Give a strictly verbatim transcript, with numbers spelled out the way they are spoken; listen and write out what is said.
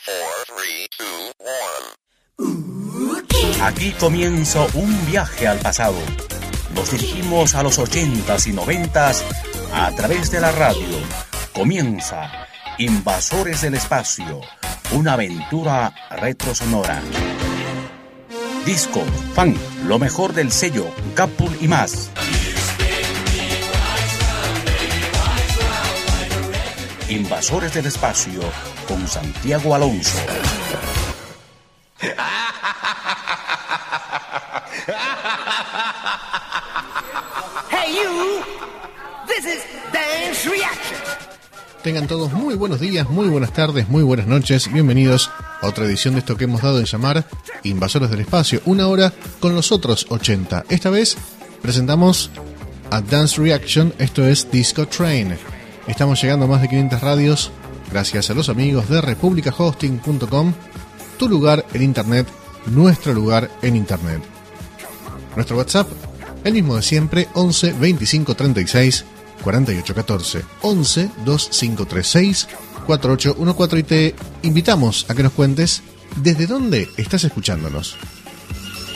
Aquí comienza un viaje al pasado. Nos dirigimos a los ochentas y noventas a través de la radio. Comienza Invasores del Espacio, una aventura retrosonora. Disco, funk, lo mejor del sello, Capul y más. Invasores del Espacio con Santiago Alonso. Hey you, this is Dance Reaction. Tengan todos muy buenos días, muy buenas tardes, muy buenas noches. Bienvenidos a otra edición de esto que hemos dado en llamar Invasores del Espacio. Una hora con los otros ochenta. Esta vez presentamos a Dance Reaction, esto es Disco Train. Estamos llegando a más de quinientas radios gracias a los amigos de republica hosting punto com, tu lugar en internet, nuestro lugar en internet. Nuestro WhatsApp, el mismo de siempre, once veinticinco treinta y seis cuarenta y ocho catorce, once veinticinco treinta y seis cuarenta y ocho catorce, y te invitamos a que nos cuentes desde dónde estás escuchándonos.